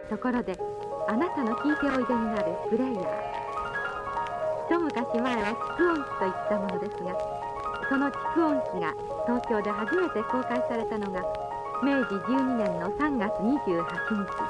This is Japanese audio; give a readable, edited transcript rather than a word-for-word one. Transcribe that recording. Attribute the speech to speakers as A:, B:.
A: ところであなたの聞いておいでになるプレイヤー、一昔前は蓄音機といったものですが、その蓄音機が東京で初めて公開されたのが明治12年の3月28日。